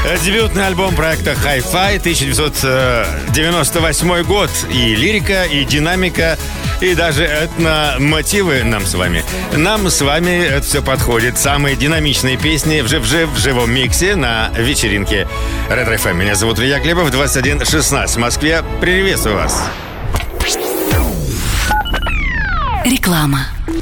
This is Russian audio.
Дебютный альбом проекта Hi-Fi, 1998 год. И лирика, и динамика, и даже этномотивы нам с вами. Нам с вами это все подходит. Самые динамичные песни в живом миксе на вечеринке Ретро ФМ. Меня зовут Илья Глебов, 21:16 в Москве. Приветствую вас. Реклама.